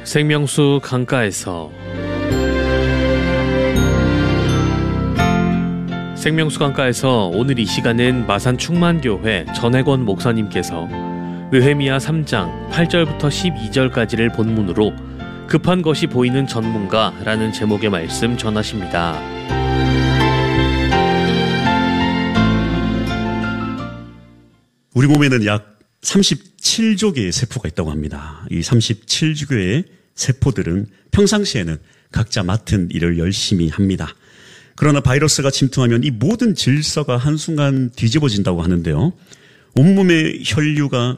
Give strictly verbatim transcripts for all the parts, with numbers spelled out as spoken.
생명수 강가에서 생명수 강가에서 오늘 이 시간은 마산 충만교회 전혜권 목사님께서 느헤미야 삼 장 팔 절부터 십이 절까지를 본문으로 급한 것이 보이는 전문가라는 제목의 말씀 전하십니다. 우리 몸에는 약 삼십칠조 개의 세포가 있다고 합니다. 이 삼십칠조 개의 세포들은 평상시에는 각자 맡은 일을 열심히 합니다. 그러나 바이러스가 침투하면 이 모든 질서가 한순간 뒤집어진다고 하는데요. 온몸의 혈류가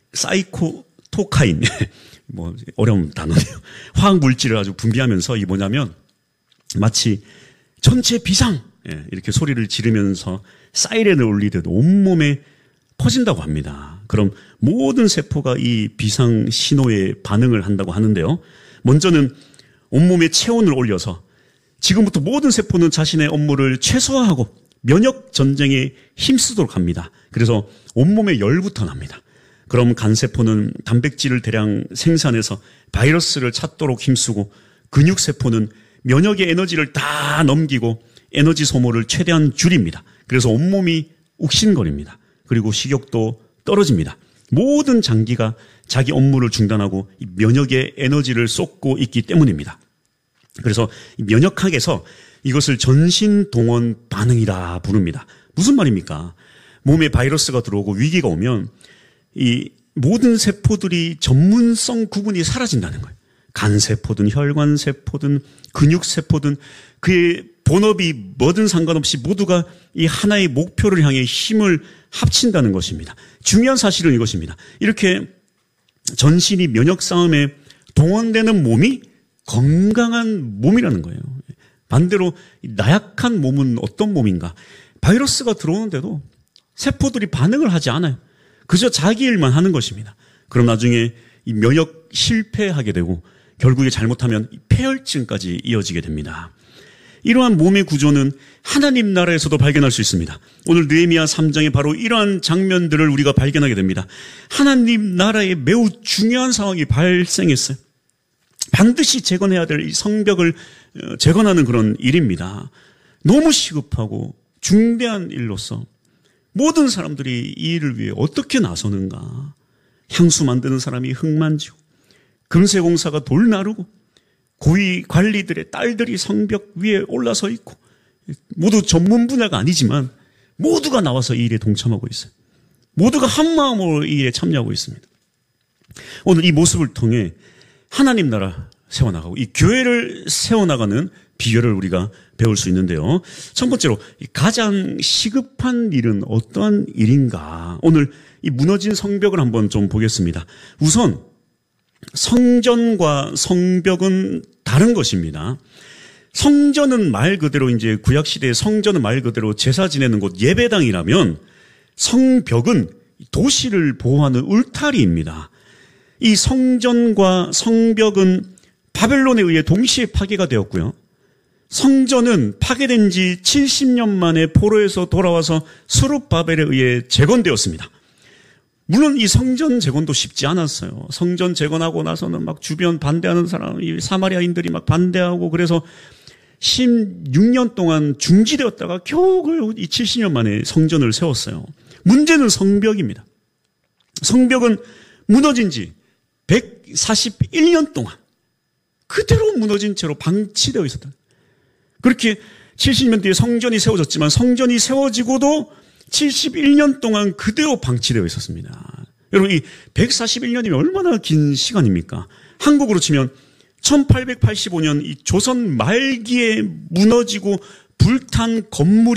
사이코토카인, 뭐 어려운 단어네요. 화학물질을 아주 분비하면서 이 뭐냐면 마치 전체 비상 이렇게 소리를 지르면서 사이렌을 울리듯 온몸에 퍼진다고 합니다. 그럼 모든 세포가 이 비상 신호에 반응을 한다고 하는데요. 먼저는 온몸의 체온을 올려서 지금부터 모든 세포는 자신의 업무를 최소화하고 면역 전쟁에 힘쓰도록 합니다. 그래서 온몸에 열부터 납니다. 그럼 간세포는 단백질을 대량 생산해서 바이러스를 찾도록 힘쓰고 근육세포는 면역의 에너지를 다 넘기고 에너지 소모를 최대한 줄입니다. 그래서 온몸이 욱신거립니다. 그리고 식욕도 떨어집니다. 모든 장기가 자기 업무를 중단하고 면역의 에너지를 쏟고 있기 때문입니다. 그래서 면역학에서 이것을 전신동원 반응이라 부릅니다. 무슨 말입니까? 몸에 바이러스가 들어오고 위기가 오면 이 모든 세포들이 전문성 구분이 사라진다는 거예요. 간세포든 혈관세포든 근육세포든 그의 본업이 뭐든 상관없이 모두가 이 하나의 목표를 향해 힘을 합친다는 것입니다. 중요한 사실은 이것입니다. 이렇게 전신이 면역 싸움에 동원되는 몸이 건강한 몸이라는 거예요. 반대로 나약한 몸은 어떤 몸인가? 바이러스가 들어오는데도 세포들이 반응을 하지 않아요. 그저 자기 일만 하는 것입니다. 그럼 나중에 이 면역 실패하게 되고 결국에 잘못하면 폐혈증까지 이어지게 됩니다. 이러한 몸의 구조는 하나님 나라에서도 발견할 수 있습니다. 오늘 느헤미야 삼 장에 바로 이러한 장면들을 우리가 발견하게 됩니다. 하나님 나라에 매우 중요한 상황이 발생했어요. 반드시 재건해야 될 이 성벽을 재건하는 그런 일입니다. 너무 시급하고 중대한 일로서 모든 사람들이 이 일을 위해 어떻게 나서는가. 향수 만드는 사람이 흙 만지고 금세공사가 돌 나르고 고위 관리들의 딸들이 성벽 위에 올라서 있고 모두 전문 분야가 아니지만 모두가 나와서 이 일에 동참하고 있어요. 모두가 한 마음으로 이 일에 참여하고 있습니다. 오늘 이 모습을 통해 하나님 나라 세워나가고 이 교회를 세워나가는 비결을 우리가 배울 수 있는데요. 첫 번째로 가장 시급한 일은 어떠한 일인가. 오늘 이 무너진 성벽을 한번 좀 보겠습니다. 우선 성전과 성벽은 다른 것입니다. 성전은 말 그대로 이제 구약시대의 성전은 말 그대로 제사 지내는 곳 예배당이라면 성벽은 도시를 보호하는 울타리입니다. 이 성전과 성벽은 바벨론에 의해 동시에 파괴가 되었고요. 성전은 파괴된 지 칠십 년 만에 포로에서 돌아와서 스룹바벨에 의해 재건되었습니다. 물론 이 성전 재건도 쉽지 않았어요. 성전 재건하고 나서는 막 주변 반대하는 사람, 이 사마리아인들이 막 반대하고 그래서 십육 년 동안 중지되었다가 겨우 이 칠십 년 만에 성전을 세웠어요. 문제는 성벽입니다. 성벽은 무너진 지 백사십일 년 동안 그대로 무너진 채로 방치되어 있었다. 그렇게 칠십 년 뒤에 성전이 세워졌지만 성전이 세워지고도 칠십일 년 동안 그대로 방치되어 있었습니다. 여러분, 이 백사십일 년이면 얼마나 긴 시간입니까? 한국으로 치면 천팔백팔십오 년 이 조선 말기에 무너지고 불탄 건물이